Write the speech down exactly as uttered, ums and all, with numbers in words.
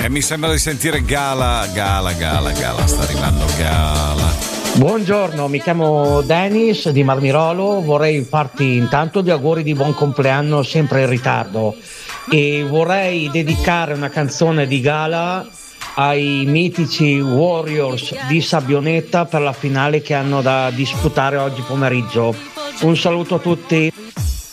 E mi sembra di sentire Gala, Gala, Gala, Gala, sta arrivando Gala. Buongiorno, mi chiamo Dennis di Marmirolo, vorrei farti intanto gli auguri di buon compleanno sempre in ritardo e vorrei dedicare una canzone di Gala ai mitici Warriors di Sabbioneta per la finale che hanno da disputare oggi pomeriggio. Un saluto a tutti.